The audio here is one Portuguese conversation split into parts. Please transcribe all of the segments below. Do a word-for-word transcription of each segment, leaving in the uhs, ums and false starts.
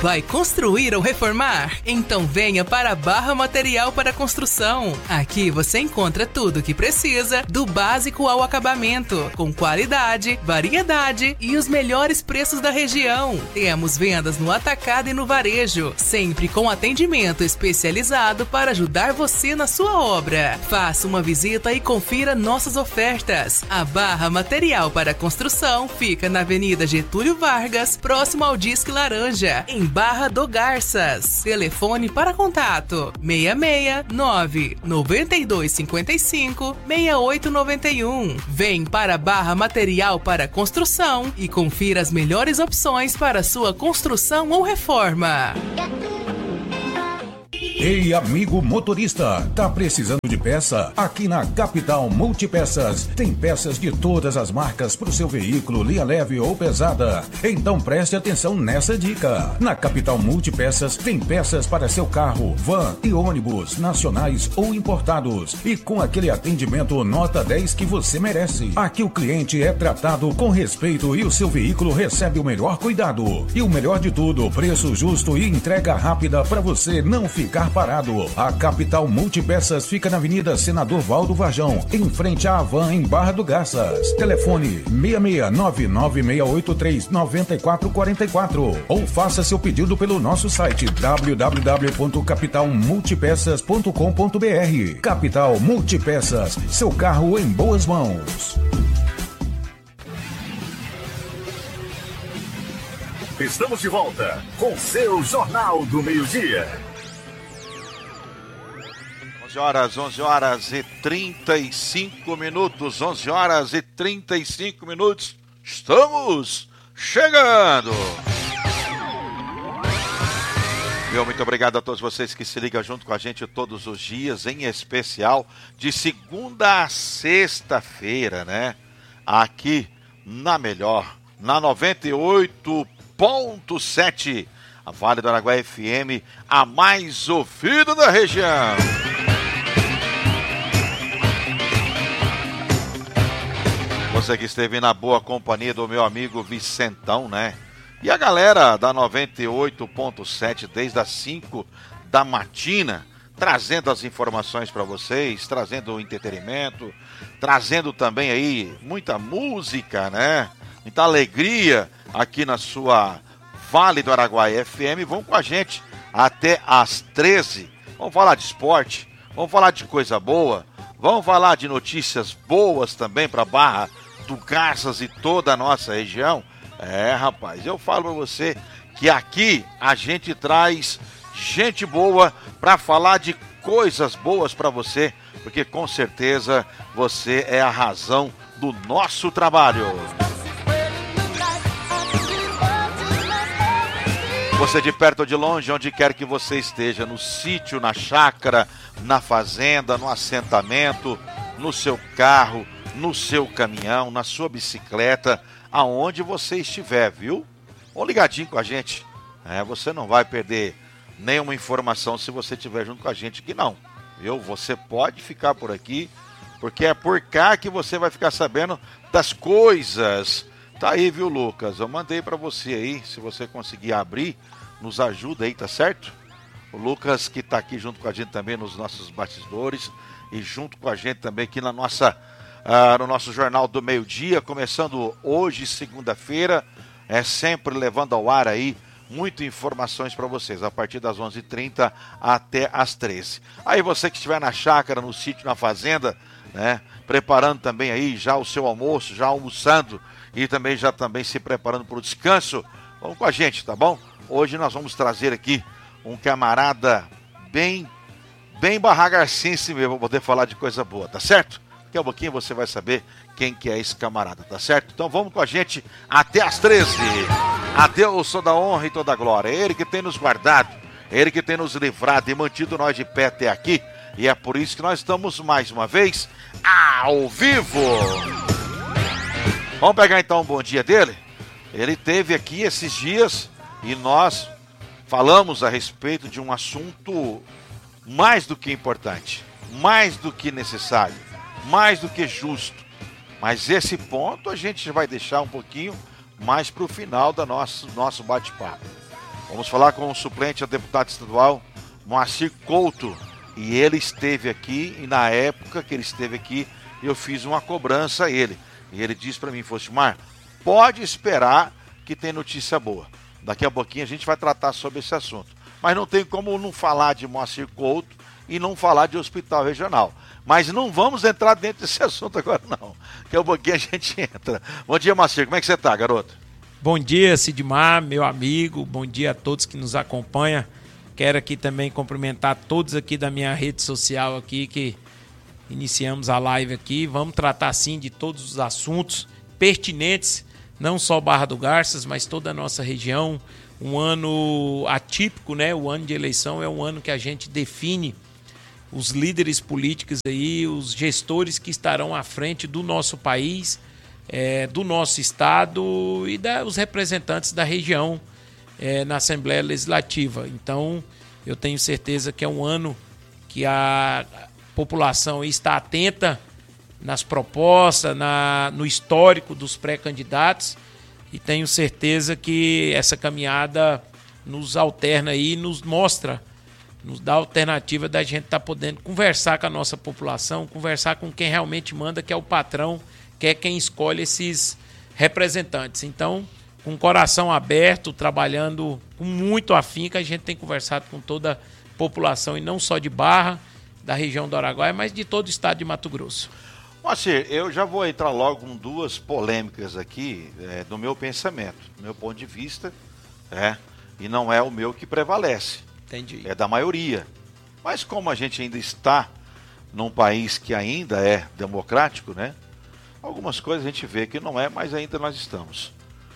Vai construir ou reformar? Então venha para a Barra Material para Construção. Aqui você encontra tudo o que precisa, do básico ao acabamento, com qualidade, variedade e os melhores preços da região. Temos vendas no atacado e no varejo, sempre com atendimento especializado para ajudar você na sua obra. Faça uma visita e confira nossas ofertas. A Barra Material para Construção fica na Avenida Getúlio Vargas, próximo ao Disque Laranja, em Barra do Garças. Telefone para contato seis seis nove nove dois cinco cinco seis oito nove um. Vem para Barra Material para Construção e confira as melhores opções para sua construção ou reforma. Ei, amigo motorista, tá precisando de peça? Aqui na Capital Multipeças tem peças de todas as marcas para o seu veículo, linha leve ou pesada. Então preste atenção nessa dica. Na Capital Multipeças tem peças para seu carro, van e ônibus, nacionais ou importados. E com aquele atendimento nota dez que você merece. Aqui o cliente é tratado com respeito e o seu veículo recebe o melhor cuidado. E o melhor de tudo, preço justo e entrega rápida para você não ficar parado. A Capital Multipeças fica na Avenida Senador Valdo Varjão, em frente à Havan, em Barra do Garças. Telefone seis seis nove nove seis oito três nove quatro quatro quatro ou faça seu pedido pelo nosso site w w w ponto capital multipeças ponto com ponto b r. Capital Multipeças, seu carro em boas mãos. Estamos de volta com seu Jornal do Meio-Dia. onze horas, onze horas e trinta e cinco minutos, onze horas e trinta e cinco minutos, estamos chegando! Meu muito obrigado a todos vocês que se ligam junto com a gente todos os dias, em especial de segunda a sexta-feira, né? Aqui na Melhor, na noventa e oito ponto sete, a Vale do Araguaia F M, a mais ouvida da região. Você que esteve na boa companhia do meu amigo Vicentão, né? E a galera da noventa e oito ponto sete desde as cinco da matina, trazendo as informações para vocês, trazendo o entretenimento, trazendo também aí muita música, né? Muita alegria aqui na sua Vale do Araguaia F M. Vão com a gente até às treze. Vamos falar de esporte, vamos falar de coisa boa, vamos falar de notícias boas também para Barra do Garças e toda a nossa região. É, rapaz, eu falo pra você que aqui a gente traz gente boa para falar de coisas boas para você, porque com certeza você é a razão do nosso trabalho. Você de perto ou de longe, onde quer que você esteja, no sítio, na chácara, na fazenda, no assentamento, no seu carro, no seu caminhão, na sua bicicleta, aonde você estiver, viu? Ou ligadinho com a gente. É, você não vai perder nenhuma informação se você estiver junto com a gente aqui, não. Viu? Você pode ficar por aqui, porque é por cá que você vai ficar sabendo das coisas. Tá aí, viu, Lucas? Eu mandei pra você aí, se você conseguir abrir, nos ajuda aí, tá certo? O Lucas que tá aqui junto com a gente também nos nossos bastidores e junto com a gente também aqui na nossa... Ah, no nosso Jornal do Meio-Dia, começando hoje, segunda-feira, é sempre levando ao ar aí muitas informações para vocês, a partir das onze e trinta até as treze. Aí você que estiver na chácara, no sítio, na fazenda, né, preparando também aí já o seu almoço, já almoçando e também já também se preparando para o descanso, vamos com a gente, tá bom? Hoje nós vamos trazer aqui um camarada bem, bem barragarcense mesmo, vou poder falar de coisa boa, tá certo? Daqui a pouquinho você vai saber quem que é esse camarada, tá certo? Então vamos com a gente até às treze. A Deus toda a honra e toda a glória. É Ele que tem nos guardado, é Ele que tem nos livrado e mantido nós de pé até aqui. E é por isso que nós estamos mais uma vez ao vivo. Vamos pegar então um bom dia dele? Ele esteve aqui esses dias e nós falamos a respeito de um assunto mais do que importante, mais do que necessário, mais do que justo. Mas esse ponto a gente vai deixar um pouquinho mais para o final do nosso, nosso bate-papo. Vamos falar com o suplente a deputado estadual, Moacir Couto. E ele esteve aqui, e na época que ele esteve aqui, eu fiz uma cobrança a ele. E ele disse para mim, Fosimar, pode esperar que tem notícia boa. Daqui a pouquinho a gente vai tratar sobre esse assunto. Mas não tem como não falar de Moacir Couto e não falar de hospital regional. Mas não vamos entrar dentro desse assunto agora não. Daqui a pouquinho a gente entra. Bom dia, Moacir. Como é que você está, garoto? Bom dia, Sidmar, meu amigo. Bom dia a todos que nos acompanham. Quero aqui também cumprimentar todos aqui da minha rede social aqui que iniciamos a live aqui. Vamos tratar sim de todos os assuntos pertinentes, não só Barra do Garças, mas toda a nossa região. Um ano atípico, né? O ano de eleição é um ano que a gente define os líderes políticos aí, os gestores que estarão à frente do nosso país, é, do nosso estado e da, os representantes da região é, na Assembleia Legislativa. Então, eu tenho certeza que é um ano que a população está atenta nas propostas, na, no histórico dos pré-candidatos, e tenho certeza que essa caminhada nos alterna aí, nos mostra, nos dá a alternativa da gente estar tá podendo conversar com a nossa população, conversar com quem realmente manda, que é o patrão, que é quem escolhe esses representantes. Então, com o coração aberto, trabalhando com muito afinco, a gente tem conversado com toda a população, e não só de Barra, da região do Araguaia, mas de todo o estado de Mato Grosso. Moacir, eu já vou entrar logo com duas polêmicas aqui, é, do meu pensamento, do meu ponto de vista, é, e não é o meu que prevalece. Entendi. É da maioria. Mas como a gente ainda está num país que ainda é democrático, né? Algumas coisas a gente vê que não é, mas ainda nós estamos.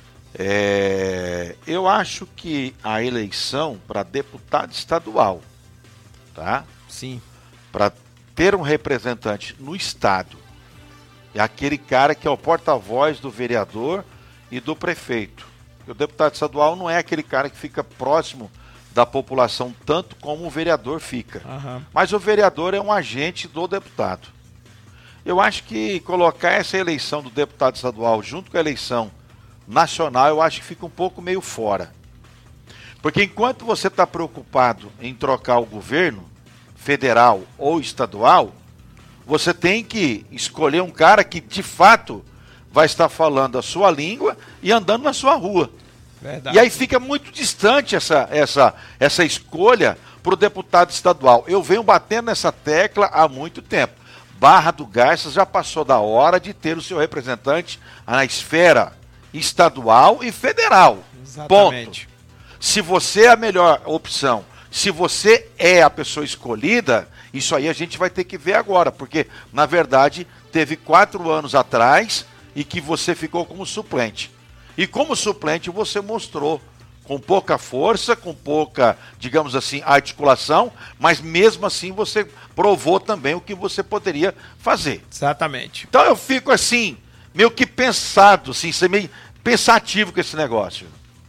É, eu acho que a eleição para deputado estadual, tá? Sim. Para ter um representante no estado, é aquele cara que é o porta-voz do vereador e do prefeito. O deputado estadual não é aquele cara que fica próximo da população tanto como o vereador fica. Uhum. Mas o vereador é um agente do deputado. Eu acho que colocar essa eleição do deputado estadual junto com a eleição nacional, eu acho que fica um pouco meio fora. Porque enquanto você está preocupado em trocar o governo federal ou estadual, você tem que escolher um cara que de fato vai estar falando a sua língua e andando na sua rua. Verdade. E aí fica muito distante essa, essa, essa escolha para o deputado estadual. Eu venho batendo nessa tecla há muito tempo. Barra do Garças já passou da hora de ter o seu representante na esfera estadual e federal. Exatamente. Ponto. Se você é a melhor opção, se você é a pessoa escolhida, isso aí a gente vai ter que ver agora, porque na verdade teve quatro anos atrás e que você ficou como suplente. E como suplente você mostrou com pouca força, com pouca, digamos assim, articulação, mas mesmo assim você provou também o que você poderia fazer. Exatamente. Então eu fico assim, meio que pensado, assim, meio pensativo com esse negócio.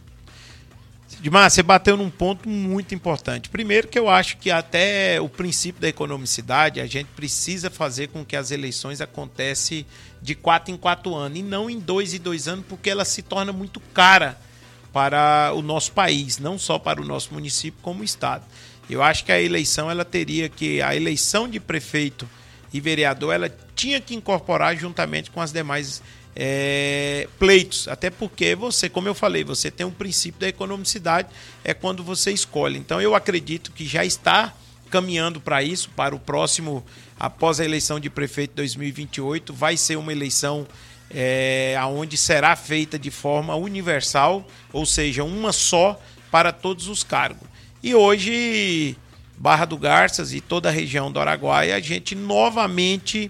Dimar, você bateu num ponto muito importante. Primeiro que eu acho que até o princípio da economicidade, a gente precisa fazer com que as eleições acontecem de quatro em quatro anos e não em dois em dois anos, porque ela se torna muito cara para o nosso país, não só para o nosso município, como o estado. Eu acho que a eleição, ela teria que, a eleição de prefeito e vereador, ela tinha que incorporar juntamente com as demais É, pleitos, até porque você, como eu falei, você tem um princípio da economicidade, é quando você escolhe. Então eu acredito que já está caminhando para isso, para o próximo, após a eleição de prefeito dois mil e vinte e oito, vai ser uma eleição é, onde será feita de forma universal, ou seja, uma só para todos os cargos. E hoje, Barra do Garças e toda a região do Araguaia, a gente novamente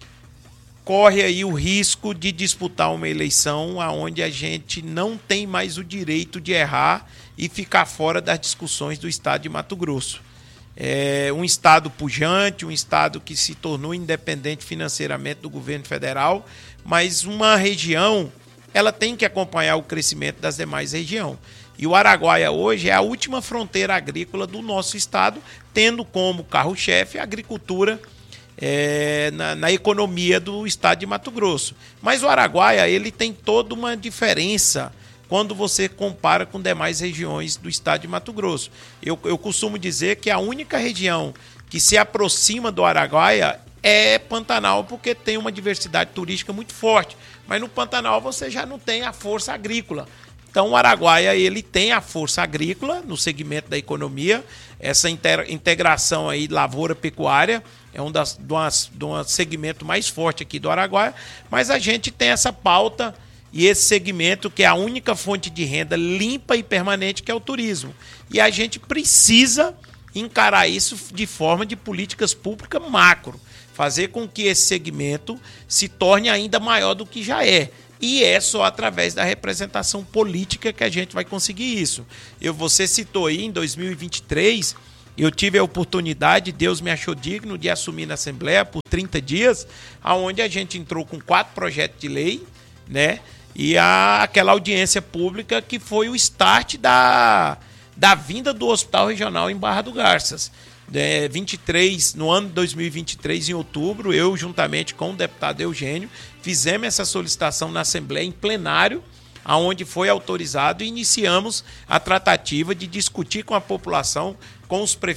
corre aí o risco de disputar uma eleição onde a gente não tem mais o direito de errar e ficar fora das discussões do estado de Mato Grosso. É um estado pujante, um estado que se tornou independente financeiramente do governo federal, mas uma região, ela tem que acompanhar o crescimento das demais regiões. E o Araguaia hoje é a última fronteira agrícola do nosso estado, tendo como carro-chefe a agricultura É, na, na economia do estado de Mato Grosso. Mas o Araguaia, ele tem toda uma diferença quando você compara com demais regiões do estado de Mato Grosso. Eu, eu costumo dizer que a única região que se aproxima do Araguaia é Pantanal, porque tem uma diversidade turística muito forte. Mas no Pantanal você já não tem a força agrícola. Então o Araguaia ele tem a força agrícola no segmento da economia, essa integração aí lavoura-pecuária é um das, de umas, de um segmento mais forte aqui do Araguaia, mas a gente tem essa pauta e esse segmento que é a única fonte de renda limpa e permanente, que é o turismo. E a gente precisa encarar isso de forma de políticas públicas macro, fazer com que esse segmento se torne ainda maior do que já é. E é só através da representação política que a gente vai conseguir isso. Eu, você citou aí, em dois mil e vinte e três, eu tive a oportunidade, Deus me achou digno de assumir na Assembleia por trinta dias, onde a gente entrou com quatro projetos de lei, né? E a, aquela audiência pública que foi o start da, da vinda do Hospital Regional em Barra do Garças. É, vinte e três, no ano de dois mil e vinte e três, em outubro, eu, juntamente com o deputado Eugênio, fizemos essa solicitação na Assembleia em plenário, aonde foi autorizado, e iniciamos a tratativa de discutir com a população, com os prefeitos,